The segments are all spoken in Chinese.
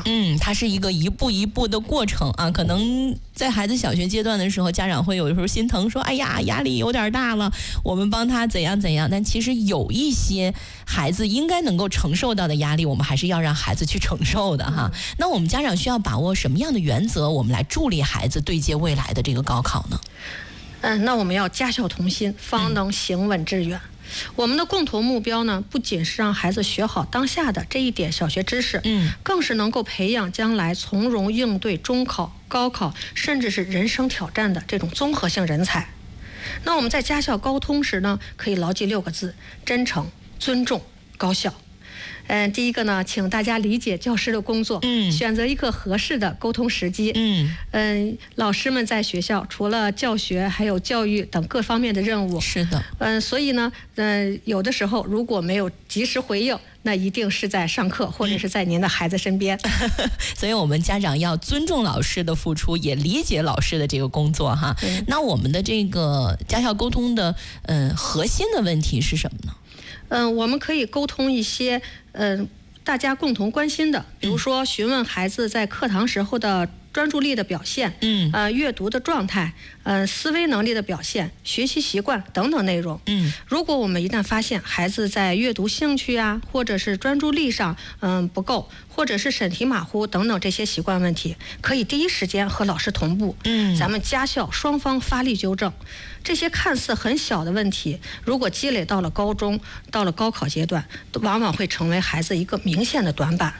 它是一个一步一步的过程啊。可能在孩子小学阶段的时候，家长会有时候心疼说，哎呀，压力有点大了，我们帮他怎样怎样。但其实有一些孩子应该能够承受到的压力，我们还是要让孩子去承受的哈。那我们家长需要把握什么样的原则，我们来助力孩子对接未来的这个高考呢？ 那我们要家校同心，方能行稳致远。我们的共同目标呢，不仅是让孩子学好当下的这一点小学知识，更是能够培养将来从容应对中考、高考，甚至是人生挑战的这种综合性人才。那我们在家校沟通时呢，可以牢记6个字：真诚、尊重、高效。第一个呢，请大家理解教师的工作，选择一个合适的沟通时机。老师们在学校除了教学，还有教育等各方面的任务。 是的。 所以呢，有的时候如果没有及时回应，那一定是在上课或者是在您的孩子身边。 所以我们家长要尊重老师的付出，也理解老师的这个工作哈。那我们的这个家校沟通的核心的问题是什么呢？ 我们可以沟通一些大家共同关心的，比如说询问孩子在课堂时候的专注力的表现，阅读的状态，思维能力的表现，学习习惯等等内容。如果我们一旦发现孩子在阅读兴趣啊，或者是专注力上不够，或者是审题马虎等等这些习惯问题，可以第一时间和老师同步，咱们家校双方发力纠正。这些看似很小的问题，如果积累到了高中，到了高考阶段，往往会成为孩子一个明显的短板。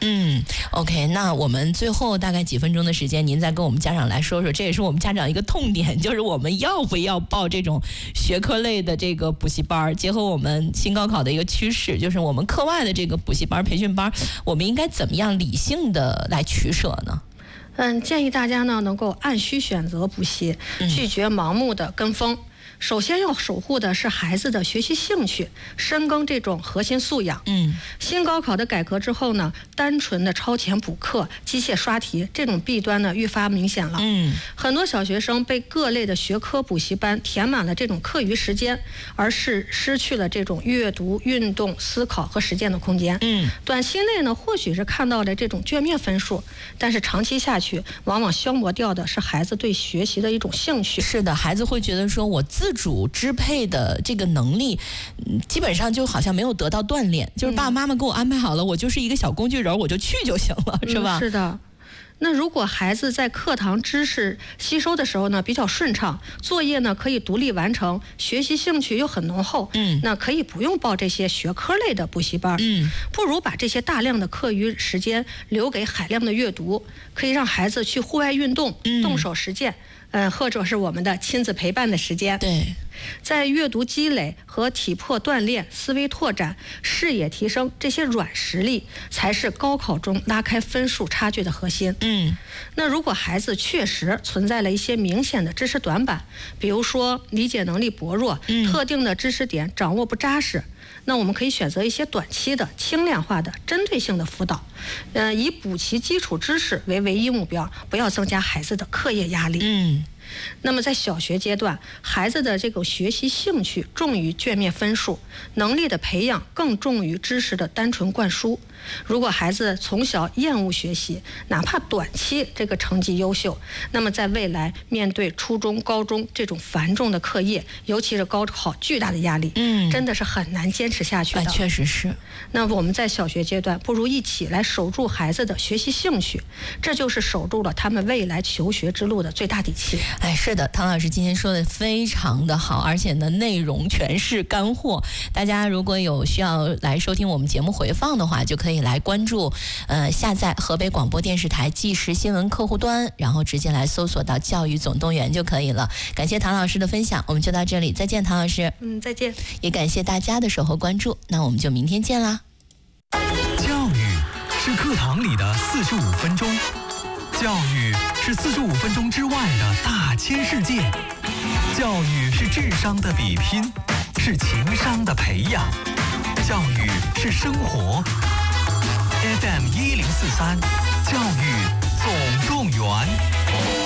OK， 那我们最后大概几分钟的时间，您再跟我们家长来说说，这也是我们家长一个痛点，就是我们要不要报这种学科类的这个补习班，结合我们新高考的一个趋势，就是我们课外的这个补习班、培训班，我们应该怎么样理性的来取舍呢？ 建议大家呢能够按需选择补习，拒绝盲目的跟风。首先要守护的是孩子的学习兴趣，深耕这种核心素养。新高考的改革之后呢，单纯的超前补课、机械刷题这种弊端呢愈发明显了。很多小学生被各类的学科补习班填满了这种课余时间，而是失去了这种阅读、运动、思考和实践的空间。短期内呢，或许是看到了这种卷面分数，但是长期下去，往往消磨掉的是孩子对学习的一种兴趣。 是的，孩子会觉得说我自主支配的这个能力，基本上就好像没有得到锻炼，就是爸爸妈妈给我安排好了，我就是一个小工具人，我就去就行了，是吧？ 是的。那如果孩子在课堂知识吸收的时候呢比较顺畅，作业呢可以独立完成，学习兴趣又很浓厚，那可以不用报这些学科类的补习班，不如把这些大量的课余时间留给海量的阅读，可以让孩子去户外运动，动手实践，或者是我们的亲子陪伴的时间。 对， 在阅读积累和体魄锻炼、思维拓展、视野提升这些软实力，才是高考中拉开分数差距的核心。那如果孩子确实存在了一些明显的知识短板，比如说理解能力薄弱，特定的知识点掌握不扎实，那我们可以选择一些短期的、轻量化的、针对性的辅导，以补齐基础知识为唯一目标，不要增加孩子的课业压力。那么在小学阶段，孩子的这个学习兴趣重于卷面分数，能力的培养更重于知识的单纯灌输。如果孩子从小厌恶学习，哪怕短期这个成绩优秀，那么在未来面对初中、高中这种繁重的课业，尤其是高考巨大的压力，真的是很难坚持下去的。 确实是。 那我们在小学阶段，不如一起来守住孩子的学习兴趣，这就是守住了他们未来求学之路的最大底气。 是的，唐老师今天说的非常的好，而且呢内容全是干货。大家如果有需要来收听我们节目回放的话，就可以来关注下载河北广播电视台即时新闻客户端，然后直接来搜索到教育总动员就可以了。感谢唐老师的分享，我们就到这里，再见唐老师。 再见。 也感谢大家的守候关注，那我们就明天见啦。 教育是课堂里的45分钟，教育是45分钟之外的大千世界，教育是智商的比拼，是情商的培养，教育是生活。FM 1043，教育总动员。